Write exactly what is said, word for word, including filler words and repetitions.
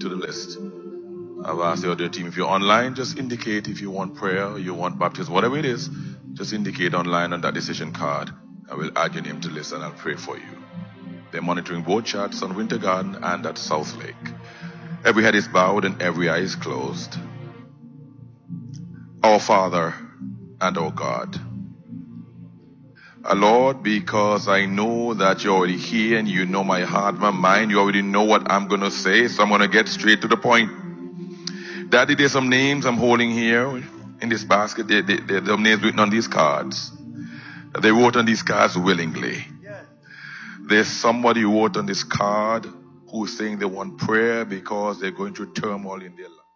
to the list. I've asked the other team, if you're online, just indicate if you want prayer, you want baptism, whatever it is, just indicate online on that decision card. I will add your name to the list and I'll pray for you. They're monitoring both chats on Winter Garden and at South Lake. Every head is bowed and every eye is closed. Our Father and our God, Uh, Lord, because I know that you're already here and you know my heart, my mind, you already know what I'm going to say, so I'm going to get straight to the point. Daddy, there's some names I'm holding here in this basket. There, there, there, there are names written on these cards. They wrote on these cards willingly. There's somebody who wrote on this card who's saying they want prayer because they're going through turmoil in their life.